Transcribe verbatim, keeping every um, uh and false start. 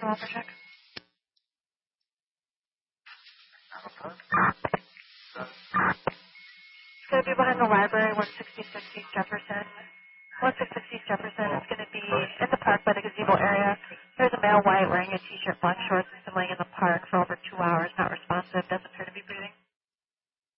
the welfare check? It's going to be behind the library, one sixty-six East Jefferson. one sixty-six East Jefferson is going to be in the park by the gazebo area. There's a male white wearing a t-shirt, black shorts, and been laying in the park for over two hours